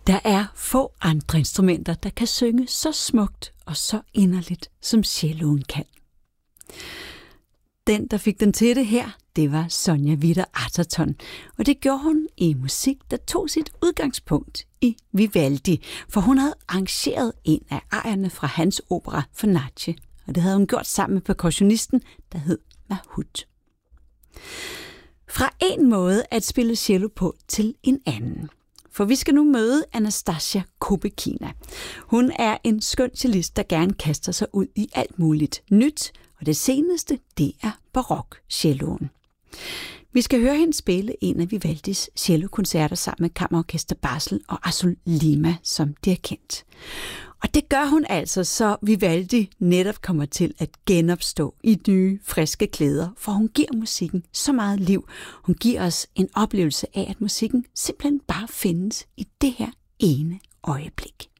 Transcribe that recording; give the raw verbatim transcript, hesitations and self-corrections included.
Der er få andre instrumenter, der kan synge så smukt og så inderligt, som celloen kan. Den, der fik den til det her, det var Sonja Witter Atherton, og det gjorde hun i musik, der tog sit udgangspunkt i Vivaldi, for hun havde arrangeret en af arierne fra hans opera Fornace, og det havde hun gjort sammen med percussionisten, der hed Mahut. Fra en måde at spille cello på til en anden. For vi skal nu møde Anastasia Kobekina. Hun er en skøn cellist, der gerne kaster sig ud i alt muligt nyt, og det seneste, det er barok-celloen. Vi skal høre hende spille en af Vivaldis cellokoncerter sammen med Kammerorkester Basel og Azul Lima som dirigent. Og det gør hun altså, så Vivaldi netop kommer til at genopstå i nye, friske klæder, for hun giver musikken så meget liv. Hun giver os en oplevelse af, at musikken simpelthen bare findes i det her ene øjeblik.